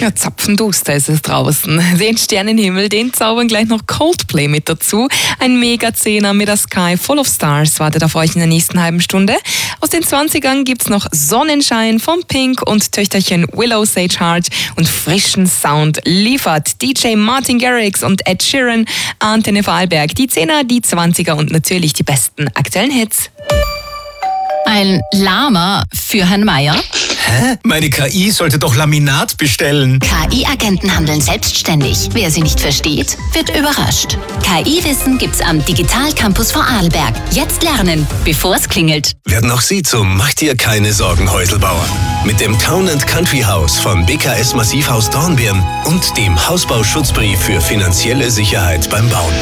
Ja, zapfenduster ist es draußen. Den Sternenhimmel, den zaubern gleich noch Coldplay mit dazu. Ein Mega-Zehner mit A Sky Full of Stars wartet auf euch in der nächsten halben Stunde. Aus den 20ern gibt's noch Sonnenschein von Pink und Töchterchen Willow Sage Heart und frischen Sound liefert DJ Martin Garrix und Ed Sheeran, Antenne Vorarlberg. Die 10er, die 20er und natürlich die besten aktuellen Hits. Ein Lama für Herrn Meier. Hä? Meine KI sollte doch Laminat bestellen. KI-Agenten handeln selbstständig. Wer sie nicht versteht, wird überrascht. KI-Wissen gibt's am Digital Campus Vorarlberg. Jetzt lernen, bevor es klingelt. Werden auch Sie zum Mach dir keine Sorgen Häuselbauer. Mit dem Town & Country House von BKS Massivhaus Dornbirn und dem Hausbauschutzbrief für finanzielle Sicherheit beim Bauen.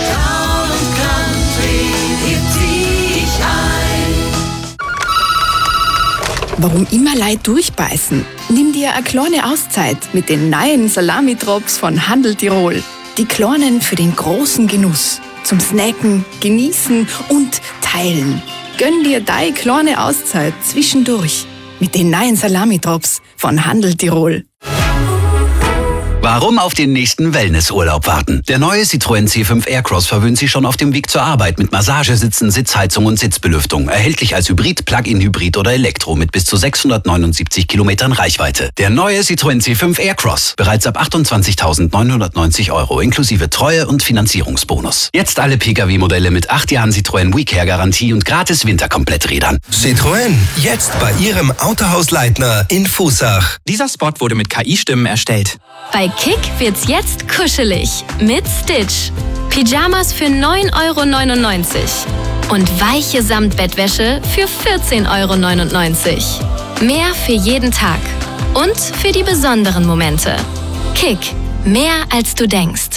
Warum immer Leid durchbeißen? Nimm dir eine kleine Auszeit mit den neuen Salami-Drops von Handel Tirol. Die kleinen für den großen Genuss. Zum Snacken, Genießen und Teilen. Gönn dir deine kleine Auszeit zwischendurch mit den neuen Salami-Drops von Handel Tirol. Warum auf den nächsten Wellnessurlaub warten? Der neue Citroën C5 Aircross verwöhnt Sie schon auf dem Weg zur Arbeit mit Massagesitzen, Sitzheizung und Sitzbelüftung. Erhältlich als Hybrid, Plug-in-Hybrid oder Elektro mit bis zu 679 Kilometern Reichweite. Der neue Citroën C5 Aircross. Bereits ab 28.990 € inklusive Treue- und Finanzierungsbonus. Jetzt alle Pkw-Modelle mit 8 Jahren Citroën WeCare-Garantie und gratis Winterkompletträdern. Citroën, jetzt bei Ihrem Autohaus Leitner in Fußach. Dieser Spot wurde mit KI-Stimmen erstellt. Bei Kick wird's jetzt kuschelig mit Stitch. Pyjamas für 9,99 € und weiche Samtbettwäsche für 14,99 €. Mehr für jeden Tag und für die besonderen Momente. Kick, mehr als du denkst.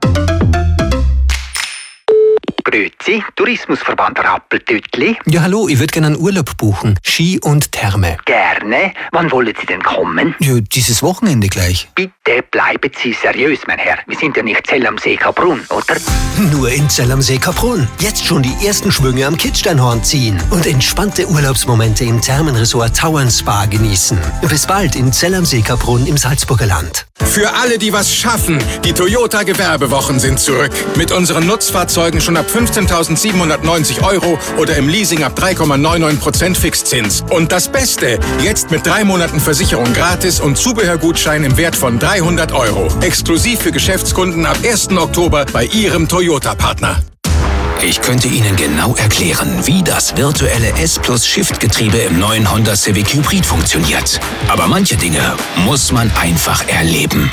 Grüezi, Tourismusverband Rappeltütli. Ja, hallo, ich würde gerne einen Urlaub buchen. Ski und Therme. Gerne. Wann wollen Sie denn kommen? Ja, dieses Wochenende gleich. Bitte bleiben Sie seriös, mein Herr. Wir sind ja nicht Zell am See Kaprun, oder? Nur in Zell am See Kaprun. Jetzt schon die ersten Schwünge am Kitzsteinhorn ziehen und entspannte Urlaubsmomente im Thermenresort Tauern Spa genießen. Bis bald in Zell am See Kaprun im Salzburger Land. Für alle, die was schaffen, die Toyota Gewerbewochen sind zurück. Mit unseren Nutzfahrzeugen schon ab 15.790 € oder im Leasing ab 3,99% Fixzins. Und das Beste, jetzt mit 3 Monaten Versicherung gratis und Zubehörgutschein im Wert von 300 €. Exklusiv für Geschäftskunden ab 1. Oktober bei Ihrem Toyota-Partner. Ich könnte Ihnen genau erklären, wie das virtuelle S+-Shift-Getriebe im neuen Honda Civic Hybrid funktioniert. Aber manche Dinge muss man einfach erleben.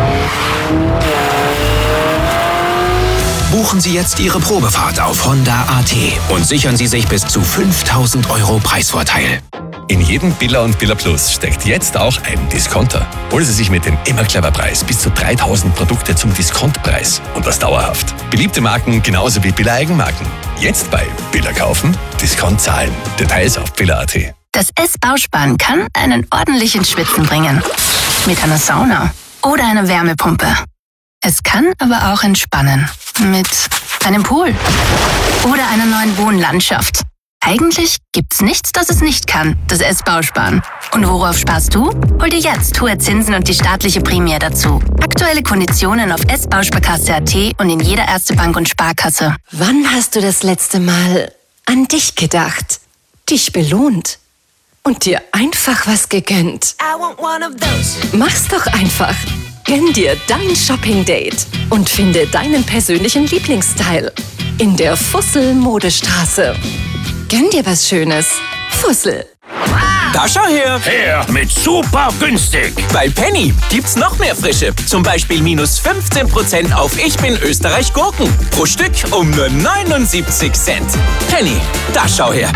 Buchen Sie jetzt Ihre Probefahrt auf Honda.at und sichern Sie sich bis zu 5.000 € Preisvorteil. In jedem Billa und Billa Plus steckt jetzt auch ein Discounter. Holen Sie sich mit dem immer clever Preis bis zu 3.000 Produkte zum Diskontpreis und das dauerhaft. Beliebte Marken genauso wie Billa Eigenmarken. Jetzt bei Billa kaufen, Discount zahlen. Details auf Billa.at. Das S-Bausparen kann einen ordentlichen Schwitzen bringen. Mit einer Sauna oder einer Wärmepumpe. Es kann aber auch entspannen. Mit einem Pool oder einer neuen Wohnlandschaft. Eigentlich gibt's nichts, das es nicht kann, das S-Bausparen. Und worauf sparst du? Hol dir jetzt hohe Zinsen und die staatliche Prämie dazu. Aktuelle Konditionen auf sbausparkasse.at und in jeder Erste Bank und Sparkasse. Wann hast du das letzte Mal an dich gedacht? Dich belohnt? Und dir einfach was gegönnt? Mach's doch einfach. Gönn dir dein Shopping-Date und finde deinen persönlichen Lieblingsstyle in der Fussel-Modestraße. Gönn dir was Schönes. Fussel. Da schau her! Her mit super günstig! Bei Penny gibt's noch mehr Frische. Zum Beispiel minus 15% auf Ich bin Österreich Gurken. Pro Stück um nur 79 Cent. Penny, da schau her!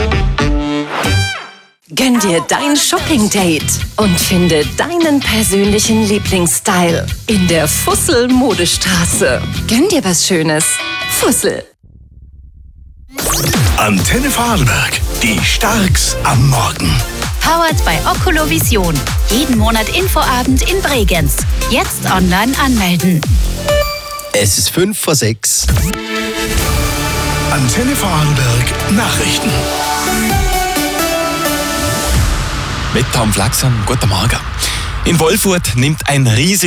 Gönn dir dein Shopping-Date und finde deinen persönlichen Lieblingsstyle in der Fussel-Modestraße. Gönn dir was Schönes. Fussel. Antenne Vorarlberg, die Starks am Morgen. Powered by Oculovision. Jeden Monat Infoabend in Bregenz. Jetzt online anmelden. Es ist 5:06. Antenne Vorarlberg Nachrichten. Mit Tom Flaxern, guten Morgen. In Wolfurt nimmt ein riesiges